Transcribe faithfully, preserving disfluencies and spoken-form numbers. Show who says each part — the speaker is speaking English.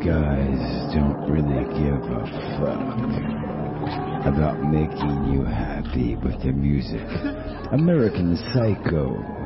Speaker 1: guys don't really give a fuck about making you happy with their music. American Psycho